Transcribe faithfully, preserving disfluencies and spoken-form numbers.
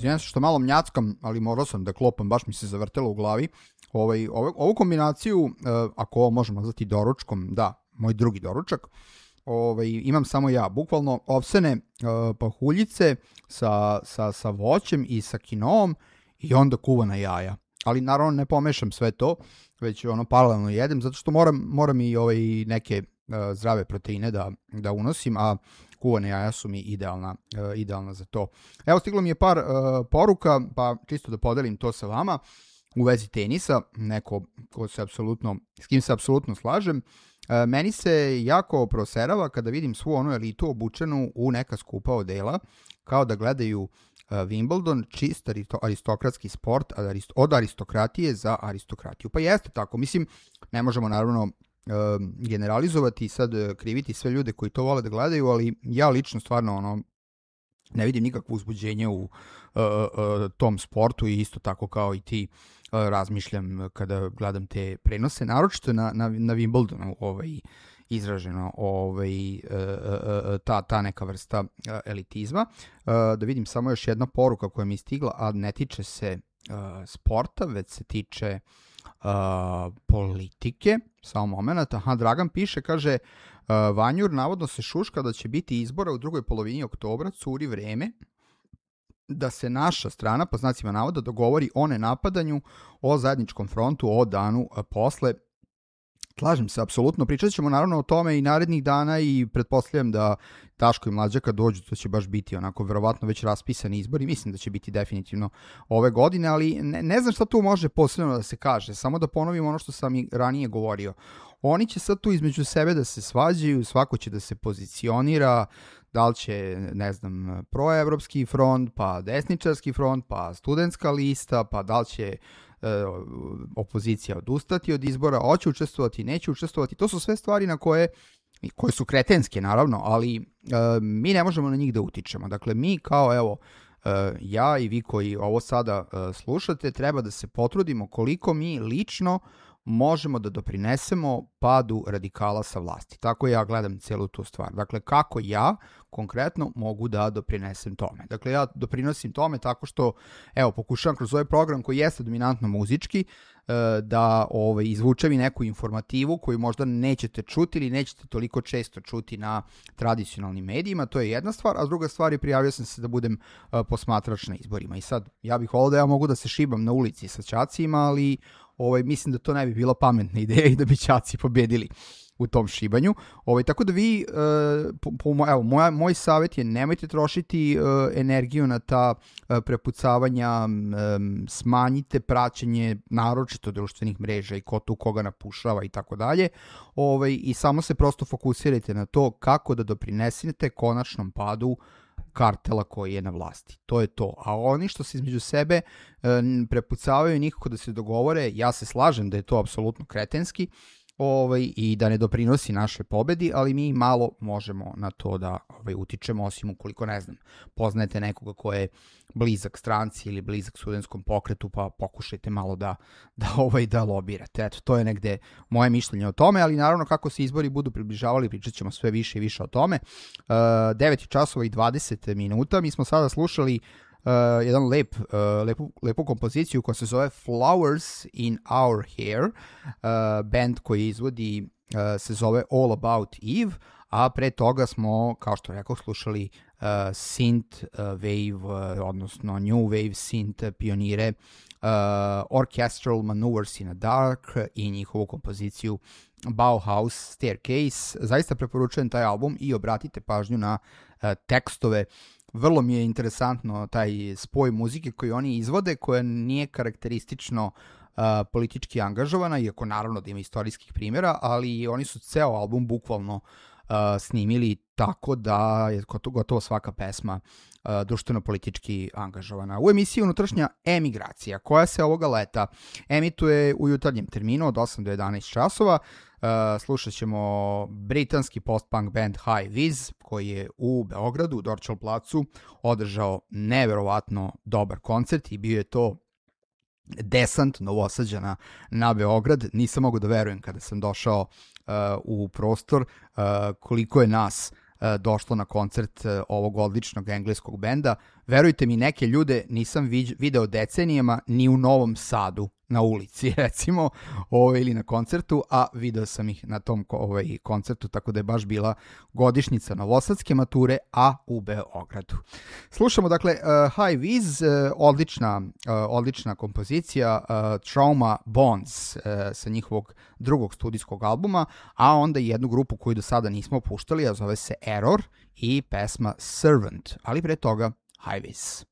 izvijem se što malo mnjackam, ali morao sam da klopam, baš mi se zavrtelo u glavi. Ovaj, ovaj, ovu kombinaciju, uh, ako ovo možemo nazvati doručkom, da, moj drugi doručak, ovaj, imam samo ja, bukvalno ovsene uh, pahuljice sa, sa, sa voćem i sa kinoom i onda kuvana jaja. Ali naravno ne pomešam sve to, već ono paralelno jedem, zato što moram, moram i ovaj, neke uh, zdrave proteine da, da unosim, a kuvane jaja su mi idealna, uh, idealna za to. Evo, stiglo mi je par uh, poruka, pa čisto da podelim to sa vama u vezi tenisa, neko ko se apsolutno, s kim se apsolutno slažem. Uh, meni se jako proserava kada vidim svu onu elitu obučenu u neka skupa odela, kao da gledaju Uh, Wimbledon, čist aristokratski sport od aristokratije za aristokratiju. Pa jeste tako, mislim, ne možemo naravno uh, generalizovati i sad uh, kriviti sve ljude koji to vole da gledaju, ali ja lično stvarno ono, ne vidim nikakvo uzbuđenje u uh, uh, tom sportu i isto tako kao i ti uh, razmišljam kada gledam te prenose, naročito na, na, na Wimbledonu ovaj, izraženo ovaj, ta, ta neka vrsta elitizma. Da vidim samo još jedna poruka koja mi je stigla, a ne tiče se sporta, već se tiče politike. Samo moment. Aha, Dragan piše, kaže, Vanjur navodno se šuška da će biti izbora u drugoj polovini oktobra, curi vreme da se naša strana, po znacima navoda, dogovori o nenapadanju, o zajedničkom frontu, o danu posle. Slažem se, apsolutno. Pričat ćemo naravno o tome i narednih dana i pretpostavljam da Daško i Mlađa kad dođu, to će baš biti onako verovatno već raspisani izbori. Mislim da će biti definitivno ove godine, ali ne, ne znam šta tu može posebno da se kaže. Samo da ponovim ono što sam i ranije govorio. Oni će sad tu između sebe da se svađaju, svako će da se pozicionira, da li će, ne znam, proevropski front, pa desničarski front, pa studentska lista, pa da li će opozicija odustati od izbora, hoće učestvovati, neće učestvovati. To su sve stvari na koje, koje su kretenske naravno, ali e, mi ne možemo na njih da utičemo. Dakle, mi kao evo e, ja i vi koji ovo sada e, slušate, treba da se potrudimo koliko mi lično možemo da doprinesemo padu radikala sa vlasti. Tako ja gledam celu tu stvar. Dakle, kako ja konkretno mogu da doprinesem tome. Dakle, ja doprinosim tome tako što, evo, pokušavam kroz ovaj program koji jeste dominantno muzički, da ovaj, izvučem i neku informativu koju možda nećete čuti ili nećete toliko često čuti na tradicionalnim medijima. To je jedna stvar, a druga stvar je prijavio sam se da budem posmatrač na izborima. I sad, ja bih volio da ja mogu da se šibam na ulici sa ćacima, ali ovaj, mislim da to ne bi bila pametna ideja i da bi ćaci pobedili u tom šibanju. Ovaj, tako da vi, uh, po, po, evo, moja, moj savjet je nemojte trošiti uh, energiju na ta uh, prepucavanja, um, smanjite praćenje naročito društvenih mreža i ko tu koga napušava i tako dalje. Ovaj, i samo se prosto fokusirajte na to kako da doprinesete konačnom padu kartela koji je na vlasti. To je to. A oni što se između sebe uh, prepucavaju nikako da se dogovore, ja se slažem da je to apsolutno kretenski, Ovaj, i da ne doprinosi našoj pobedi, ali mi malo možemo na to da ovaj, utičemo, osim ukoliko, ne znam, poznajete nekoga ko je blizak stranci ili blizak studentskom pokretu, pa pokušajte malo da, da, ovaj, da lobirate. Eto, to je negde moje mišljenje o tome, ali naravno kako se izbori budu približavali, pričat ćemo sve više i više o tome. Uh, devet časova i dvadeset minuta, mi smo sada slušali Uh, jedan lep, uh, lepu, lepu kompoziciju koja se zove Flowers in Our Hair. Uh, band koji izvodi uh, se zove All About Eve, a pre toga smo, kao što rekao, slušali uh, synth uh, wave, uh, odnosno new wave synth pionire uh, Orchestral Maneuvers in a Dark i njihovu kompoziciju Bauhaus Staircase. Zaista preporučujem taj album i obratite pažnju na uh, tekstove. Vrlo mi je interesantno taj spoj muzike koji oni izvode, koja nije karakteristično uh, politički angažovana, iako naravno da ima istorijskih primjera, ali oni su ceo album bukvalno uh, snimili tako da je gotovo svaka pesma uh, društveno-politički angažovana. U emisiji Unutrašnja emigracija, koja se ovoga leta emituje u jutarnjem terminu od osam do jedanaest časova, Uh, slušat ćemo britanski post-punk band High Viz, koji je u Beogradu, u Dorćol placu, održao neverovatno dobar koncert i bio je to desant Novosađana na Beograd. Nisam mogu da verujem kada sam došao uh, u prostor uh, koliko je nas došlo na koncert ovog odličnog engleskog benda. Verujte mi, neke ljude nisam video decenijama ni u Novom Sadu na ulici, recimo, ovaj, ili na koncertu, a video sam ih na tom ovaj, koncertu, tako da je baš bila godišnjica novosadske mature, a u Beogradu. Slušamo, dakle, uh, High Viz, uh, odlična, uh, odlična kompozicija, uh, Trauma Bonds, uh, sa njihovog drugog studijskog albuma, a onda jednu grupu koju do sada nismo puštali, a zove se Error i pesma Servant, ali pre toga High Viz.